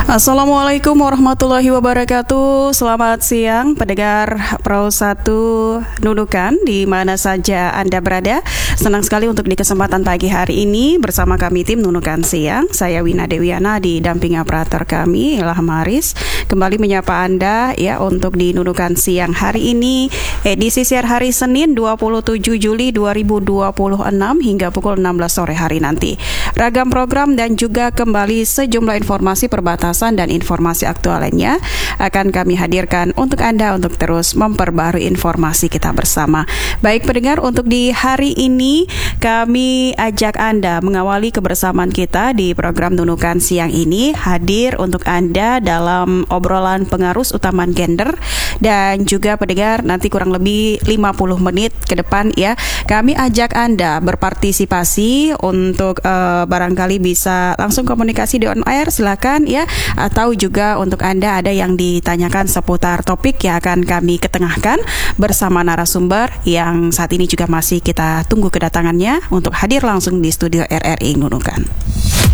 Assalamualaikum warahmatullahi wabarakatuh. Selamat siang pendengar Pro 1 Nunukan di mana saja Anda berada. Senang sekali untuk di kesempatan pagi hari ini bersama kami tim Nunukan Siang. Saya Wina Dewiana didampingi operator kami Ilham Haris. Kembali menyapa Anda ya untuk di Nunukan Siang hari ini, edisi siar hari Senin 27 Juli 2026 hingga pukul 16 sore hari nanti. Ragam program dan juga kembali sejumlah informasi perbatasan dan informasi aktual lainnya akan kami hadirkan untuk Anda untuk terus memperbarui informasi kita bersama. Baik pendengar, untuk di hari ini kami ajak Anda mengawali kebersamaan kita di program Nunukan Siang ini, hadir untuk Anda dalam obrolan pengarus utama gender, dan juga pendengar nanti kurang lebih 50 menit ke depan ya, kami ajak Anda berpartisipasi untuk barangkali bisa langsung komunikasi di on air, silakan ya, atau juga untuk Anda ada yang ditanyakan seputar topik yang akan kami ketengahkan bersama narasumber yang saat ini juga masih kita tunggu kedatangannya untuk hadir langsung di studio RRI Nunukan.